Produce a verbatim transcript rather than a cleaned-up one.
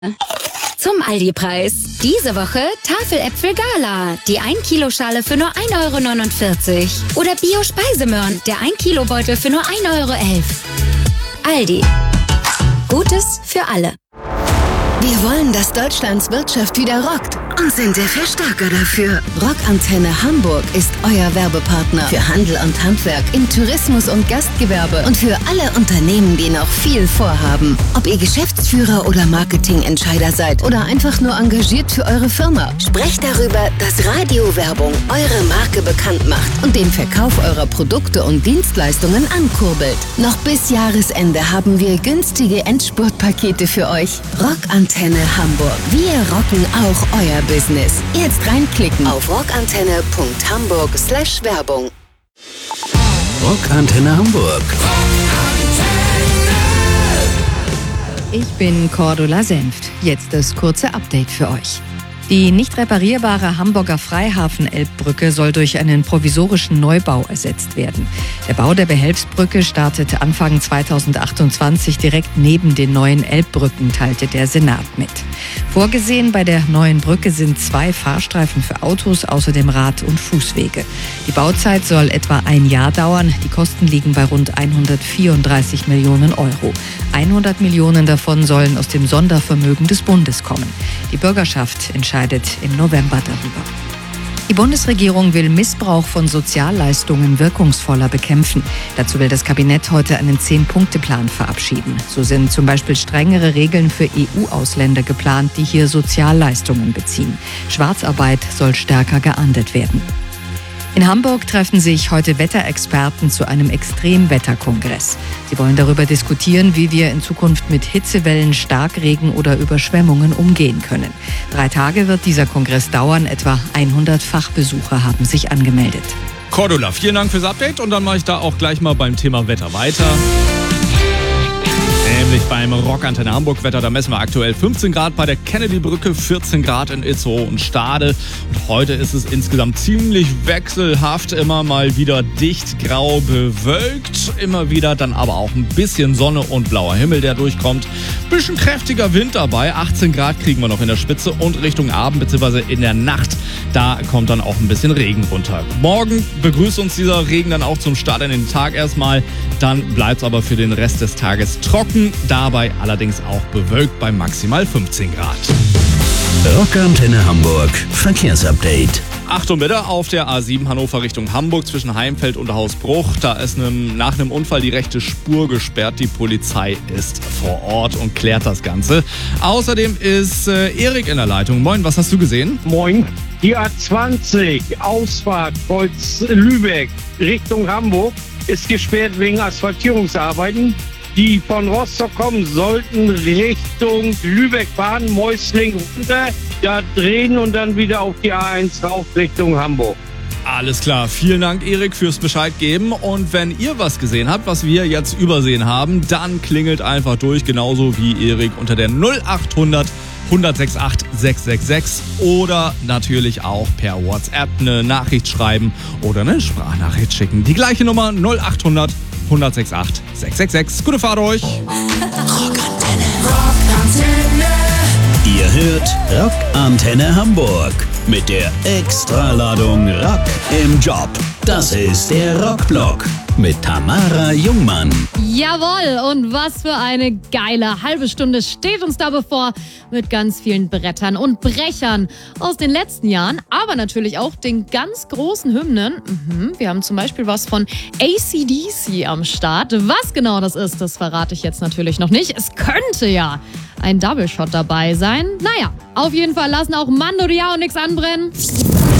Zum Aldi-Preis. Diese Woche Tafeläpfel Gala. Die ein Kilo Schale für nur ein Euro neunundvierzig. Oder Bio-Speisemöhren. Der ein Kilo Beutel für nur ein Euro elf. Aldi. Gutes für alle. Wir wollen, dass Deutschlands Wirtschaft wieder rockt und sind der Verstärker dafür. Rockantenne Hamburg ist euer Werbepartner für Handel und Handwerk, im Tourismus und Gastgewerbe und für alle Unternehmen, die noch viel vorhaben. Ob ihr Geschäftsführer oder Marketingentscheider seid oder einfach nur engagiert für eure Firma, sprecht darüber, dass Radiowerbung eure Marke bekannt macht und den Verkauf eurer Produkte und Dienstleistungen ankurbelt. Noch bis Jahresende haben wir günstige Endspurtpakete für euch. Rockantenne Hamburg. Wir rocken auch euer Business. Jetzt reinklicken auf rockantenne punkt hamburg slash Werbung. Rockantenne Hamburg. Ich bin Cordula Senft. Jetzt das kurze Update für euch. Die nicht reparierbare Hamburger Freihafen-Elbbrücke soll durch einen provisorischen Neubau ersetzt werden. Der Bau der Behelfsbrücke startete Anfang zweitausendachtundzwanzig direkt neben den neuen Elbbrücken, teilte der Senat mit. Vorgesehen bei der neuen Brücke sind zwei Fahrstreifen für Autos, außerdem Rad- und Fußwege. Die Bauzeit soll etwa ein Jahr dauern. Die Kosten liegen bei rund hundertvierunddreißig Millionen Euro. hundert Millionen davon sollen aus dem Sondervermögen des Bundes kommen. Die Bürgerschaft entscheidet im November darüber. Die Bundesregierung will Missbrauch von Sozialleistungen wirkungsvoller bekämpfen. Dazu will das Kabinett heute einen Zehn-Punkte-Plan verabschieden. So sind zum Beispiel strengere Regeln für E U-Ausländer geplant, die hier Sozialleistungen beziehen. Schwarzarbeit soll stärker geahndet werden. In Hamburg treffen sich heute Wetterexperten zu einem Extremwetterkongress. Sie wollen darüber diskutieren, wie wir in Zukunft mit Hitzewellen, Starkregen oder Überschwemmungen umgehen können. Drei Tage wird dieser Kongress dauern. Etwa hundert Fachbesucher haben sich angemeldet. Cordula, vielen Dank fürs Update und dann mache ich da auch gleich mal beim Thema Wetter weiter. Nämlich beim Rockantenne Hamburg Wetter, da messen wir aktuell fünfzehn Grad bei der Kennedy-Brücke, vierzehn Grad in Itzehoe und Stade. Und heute ist es insgesamt ziemlich wechselhaft, immer mal wieder dicht grau bewölkt, immer wieder dann aber auch ein bisschen Sonne und blauer Himmel, der durchkommt. Bisschen kräftiger Wind dabei, achtzehn Grad kriegen wir noch in der Spitze und Richtung Abend bzw. in der Nacht, da kommt dann auch ein bisschen Regen runter. Morgen begrüßt uns dieser Regen dann auch zum Start in den Tag erstmal, dann bleibt es aber für den Rest des Tages trocken. Dabei allerdings auch bewölkt bei maximal fünfzehn Grad. Rockantenne Hamburg Verkehrsupdate. Achtung bitte, auf der A sieben Hannover Richtung Hamburg zwischen Heimfeld und Hausbruch. Da ist einem, nach einem Unfall die rechte Spur gesperrt. Die Polizei ist vor Ort und klärt das Ganze. Außerdem ist äh, Erik in der Leitung. Moin, was hast du gesehen? Moin. Die A zwanzig, Ausfahrt Kreuz Lübeck Richtung Hamburg ist gesperrt wegen Asphaltierungsarbeiten. Die von Rostock kommen, sollten Richtung Lübeck fahren, Mäusling runter, da drehen und dann wieder auf die A eins rauf Richtung Hamburg. Alles klar, vielen Dank Erik fürs Bescheid geben und wenn ihr was gesehen habt, was wir jetzt übersehen haben, dann klingelt einfach durch, genauso wie Erik unter der null acht hundert hundertsechsundachtzig sechshundertsechsundsechzig oder natürlich auch per WhatsApp eine Nachricht schreiben oder eine Sprachnachricht schicken. Die gleiche Nummer null acht hundert hundertsechsundachtzig sechshundertsechsundsechzig. Gute Fahrt euch! Rockantenne. Rockantenne. Ihr hört Rockantenne Hamburg mit der Extraladung Rock im Job. Das ist der Rockblock mit Tamara Jungmann. Jawohl, und was für eine geile halbe Stunde steht uns da bevor mit ganz vielen Brettern und Brechern aus den letzten Jahren, aber natürlich auch den ganz großen Hymnen. Mhm, wir haben zum Beispiel was von A C D C am Start. Was genau das ist, das verrate ich jetzt natürlich noch nicht. Es könnte ja ein Double Shot dabei sein. Naja, auf jeden Fall lassen auch Mando Diao nix anbrennen.